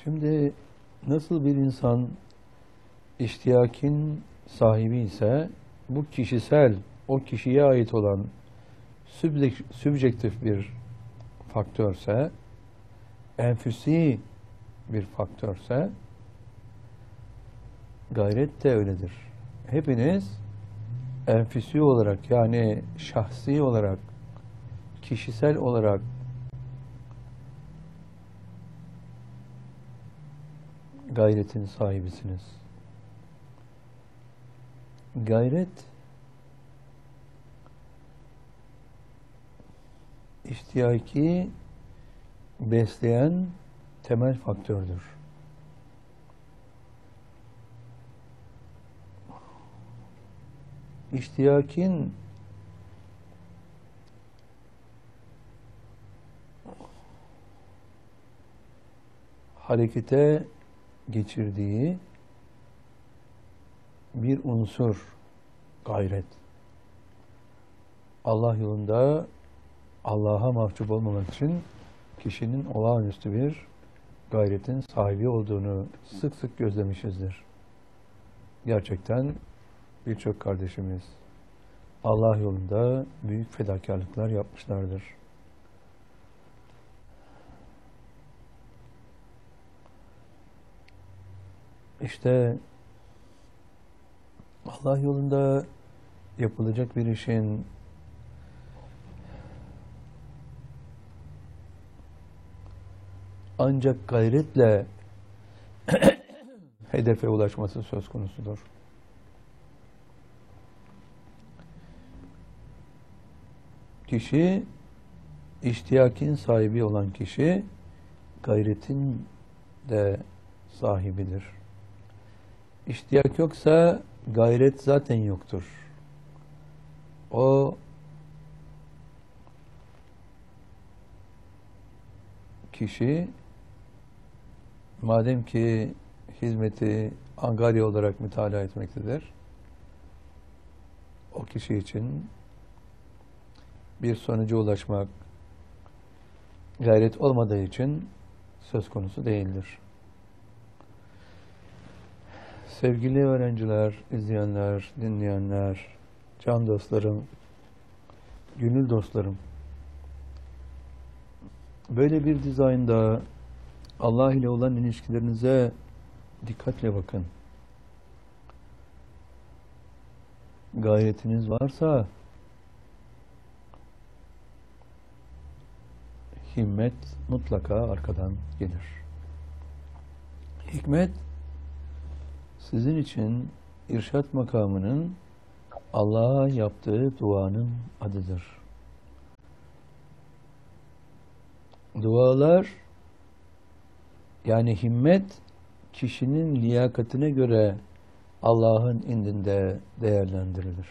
Şimdi nasıl bir insan iştiyakin sahibi ise bu kişisel, o kişiye ait olan sübjektif bir faktörse, enfüsi bir faktörse gayret de öyledir. Hepiniz enfüsi olarak yani şahsi olarak, kişisel olarak gayretin sahibisiniz. Gayret iştiyaki besleyen temel faktördür. İştiyakin harekete geçirdiği bir unsur gayret. Allah yolunda Allah'a mahcup olmamak için kişinin olağanüstü bir gayretin sahibi olduğunu sık sık gözlemişizdir. Gerçekten birçok kardeşimiz Allah yolunda büyük fedakarlıklar yapmışlardır. İşte Allah yolunda yapılacak bir işin ancak gayretle hedefe ulaşması söz konusudur. Kişi, iştiyakin sahibi olan kişi, gayretin de sahibidir. İştiyak yoksa gayret zaten yoktur. O kişi madem ki hizmeti angarya olarak mütalaa etmektedir, o kişi için bir sonuca ulaşmak gayret olmadığı için söz konusu değildir. Sevgili öğrenciler, izleyenler, dinleyenler, can dostlarım, gönül dostlarım, böyle bir dizaynda Allah ile olan ilişkilerinize dikkatle bakın. Gayretiniz varsa himmet mutlaka arkadan gelir. Hikmet sizin için irşat makamının Allah'a yaptığı duanın adıdır. Dualar yani himmet kişinin liyakatine göre Allah'ın indinde değerlendirilir.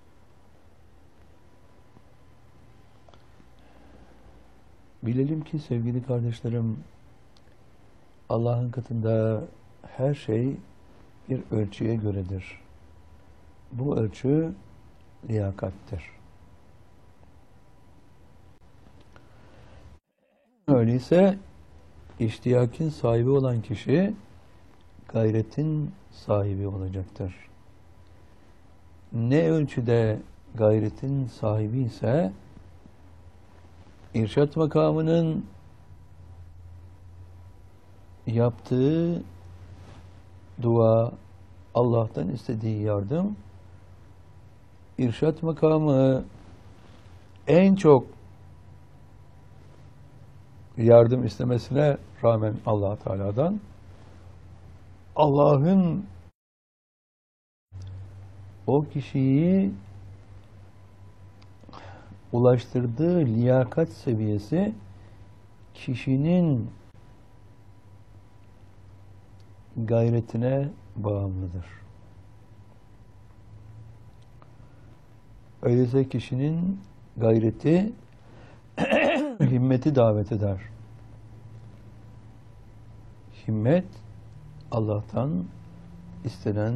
Bilelim ki sevgili kardeşlerim, Allah'ın katında her şey bir ölçüye göredir. Bu ölçü liyakattir. Öyleyse iştiyakin sahibi olan kişi gayretin sahibi olacaktır. Ne ölçüde gayretin sahibi ise irşat makamının yaptığı dua, Allah'tan istediği yardım, irşat makamı en çok yardım istemesine rağmen Allah Teala'dan Allah'ın o kişiyi ulaştırdığı liyakat seviyesi kişinin gayretine bağımlıdır. Öyleyse kişinin gayreti himmeti davet eder. Himmet Allah'tan istenen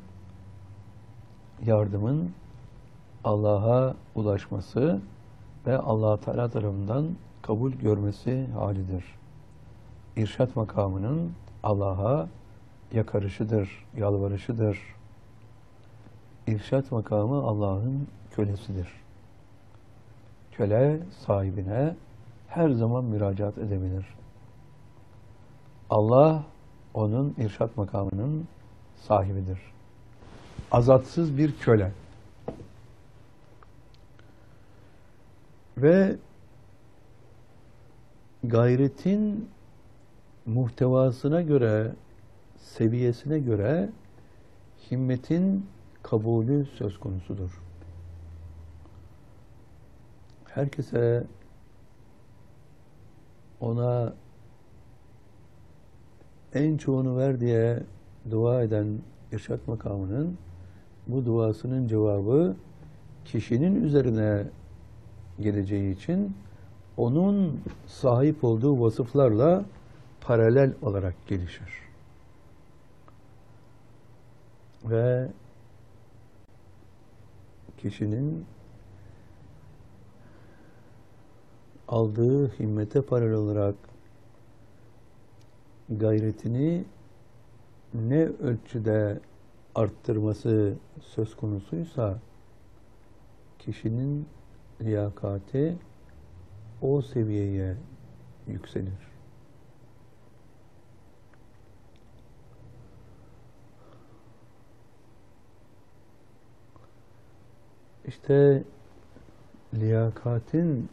yardımın Allah'a ulaşması ve Allah Teala tarafından kabul görmesi halidir. irşat makamının Allah'a yakarışıdır, yalvarışıdır. İrşat makamı Allah'ın kölesidir. Köle sahibine her zaman müracaat edebilir. Allah onun irşat makamının sahibidir. Azatsız bir köle. Ve gayretin muhtevasına göre, seviyesine göre himmetin kabulü söz konusudur. Herkese ona en çoğunu ver diye dua eden irşat makamının bu duasının cevabı kişinin üzerine geleceği için onun sahip olduğu vasıflarla paralel olarak gelişir. Ve kişinin aldığı himmete paralel olarak gayretini ne ölçüde arttırması söz konusuysa kişinin liyakati o seviyeye yükselir. İşte liyakatin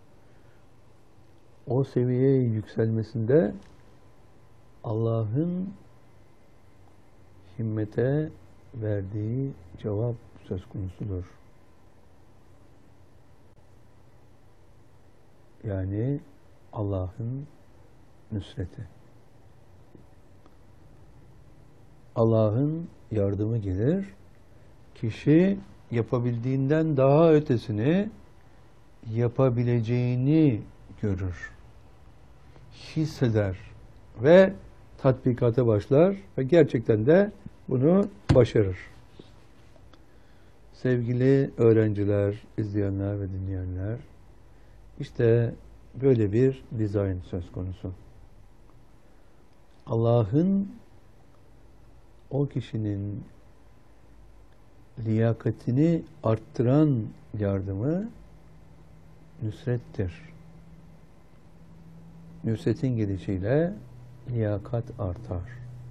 o seviyeye yükselmesinde Allah'ın himmete verdiği cevap söz konusudur. Yani Allah'ın nusreti. Allah'ın yardımı gelir. Kişi yapabildiğinden daha ötesini yapabileceğini görür, hisseder ve tatbikata başlar ve gerçekten de bunu başarır. Sevgili öğrenciler, izleyenler ve dinleyenler, işte böyle bir dizayn söz konusu. Allah'ın o kişinin liyakatini arttıran yardımı nusrettir. Nusretin gelişiyle liyakat artar.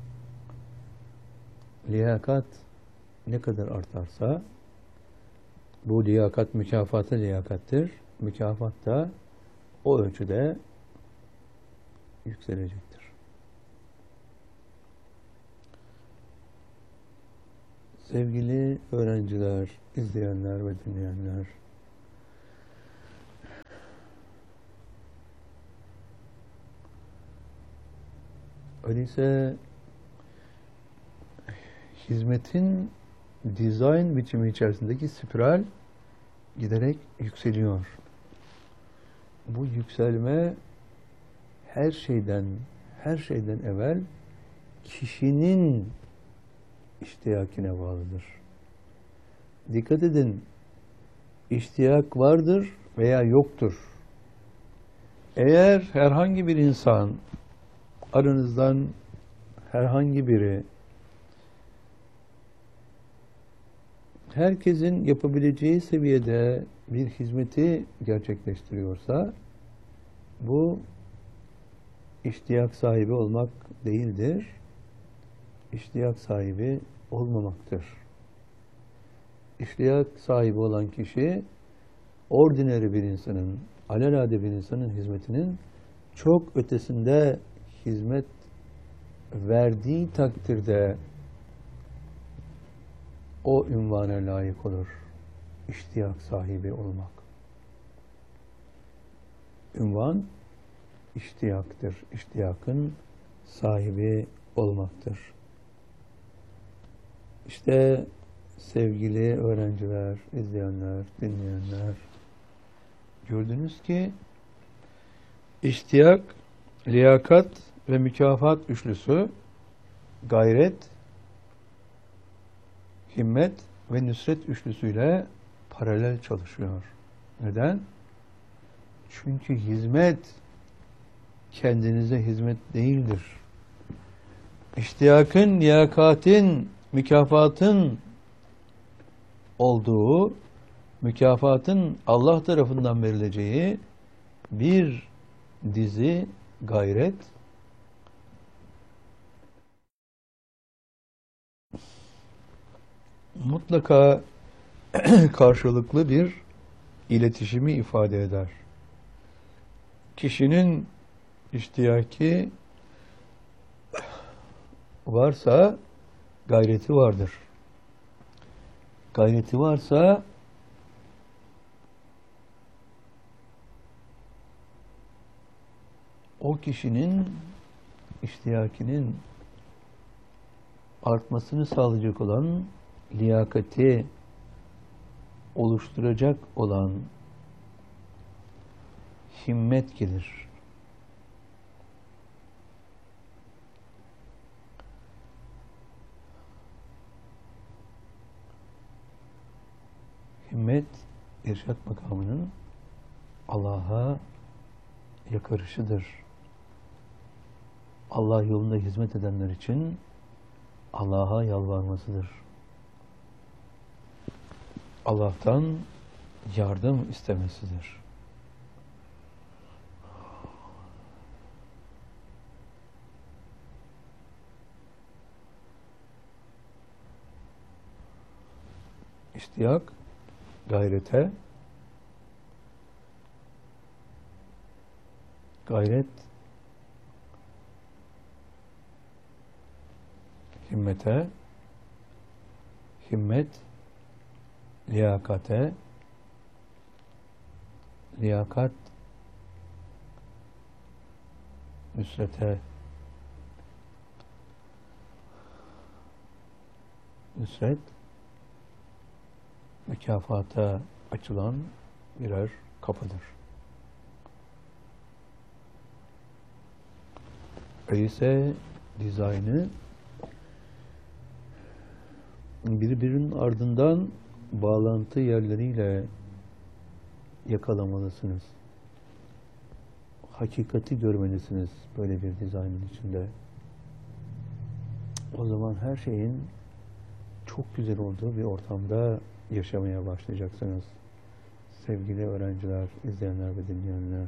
Liyakat ne kadar artarsa bu liyakat mükafatı liyakattir. Mükafat da o ölçüde yükselecektir. Sevgili öğrenciler, izleyenler ve dinleyenler, öyleyse hizmetin dizayn biçimi içerisindeki spiral giderek yükseliyor. Bu yükselme her şeyden evvel kişinin iştiyakine bağlıdır. Dikkat edin, iştiyak vardır veya yoktur. Eğer herhangi bir insan, aranızdan herhangi biri, herkesin yapabileceği seviyede bir hizmeti gerçekleştiriyorsa, bu iştiyak sahibi olmak değildir. İştiyak sahibi olmamaktır. İştiyak sahibi olan kişi, ordinary bir insanın, alelade bir insanın hizmetinin çok ötesinde hizmet verdiği takdirde o ünvana layık olur. İştiyak sahibi olmak. Ünvan iştiyaktır. İştiyakın sahibi olmaktır. İşte sevgili öğrenciler, izleyenler, dinleyenler, gördünüz ki iştiyak, liyakat ve mükafat üçlüsü gayret, himmet ve nusret üçlüsüyle paralel çalışıyor. Neden? Çünkü hizmet kendinize hizmet değildir. İştiyakın, liyakatin, mükafatın olduğu, mükafatın Allah tarafından verileceği bir dizi gayret, mutlaka karşılıklı bir iletişimi ifade eder. Kişinin iştiyaki varsa gayreti vardır. Gayreti varsa o kişinin iştiyakinin artmasını sağlayacak olan, liyakati oluşturacak olan himmet gelir. Himmet, irşad makamının Allah'a yakarışıdır. Allah yolunda hizmet edenler için Allah'a yalvarmasıdır. Allah'tan yardım istemesidir. İştiyak, gayrete, gayret, himmete, himmet, liyakate, liyakat, nüsrete, nüsret, mükafata açılan birer kapıdır. Öyleyse dizaynı birbirinin ardından bağlantı yerleriyle yakalamalısınız. Hakikati görmelisiniz böyle bir dizaynın içinde. O zaman her şeyin çok güzel olduğu bir ortamda yaşamaya başlayacaksınız. Sevgili öğrenciler, izleyenler ve dinleyenler.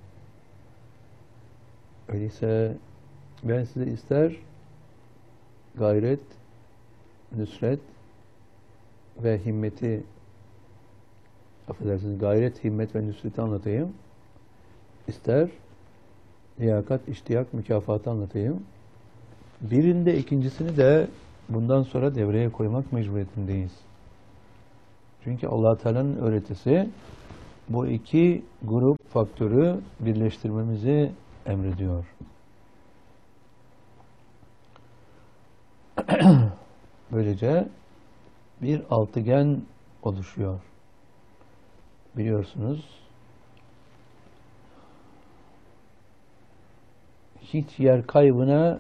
Öyleyse ben size ister gayret, nüsret ve himmeti, affedersiniz, gayret, himmet ve nüsreti anlatayım. İster liyakat, iştiyak, mükafatı anlatayım. Birinde ikincisini de bundan sonra devreye koymak mecburiyetindeyiz. Çünkü Allah Teala'nın öğretisi bu iki grup faktörü birleştirmemizi emrediyor. Böylece bir altıgen oluşuyor. Biliyorsunuz, hiç yer kaybına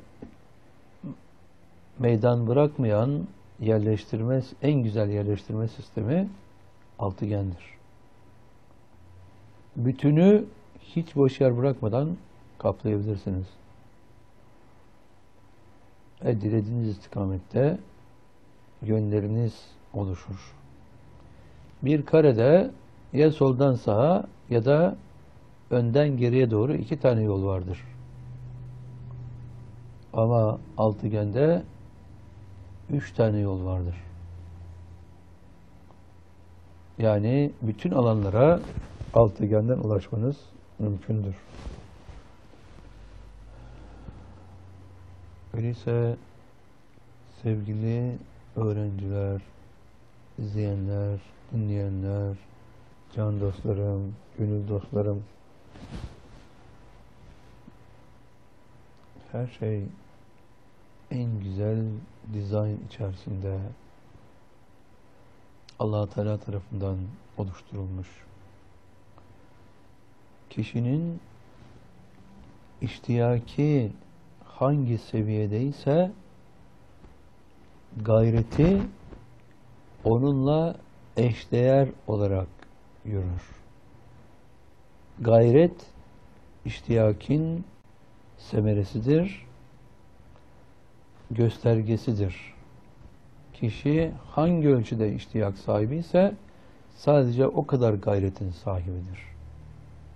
meydan bırakmayan yerleştirme, en güzel yerleştirme sistemi altıgendir. Bütünü hiç boş yer bırakmadan kaplayabilirsiniz. Dilediğiniz istikamette yönleriniz oluşur. Bir karede ya soldan sağa ya da önden geriye doğru iki tane yol vardır. Ama altıgende 3 tane yol vardır. Yani bütün alanlara altıgenden ulaşmanız mümkündür. Öyleyse sevgili öğrenciler, izleyenler, dinleyenler, can dostlarım, gönül dostlarım, her şey en güzel dizayn içerisinde Allah Teala tarafından oluşturulmuş. Kişinin iştiyaki hangi seviyedeyse gayreti onunla eşdeğer olarak yürür. Gayret iştiyakin semeresidir, göstergesidir. Kişi hangi ölçüde iştiyak sahibi ise sadece o kadar gayretin sahibidir.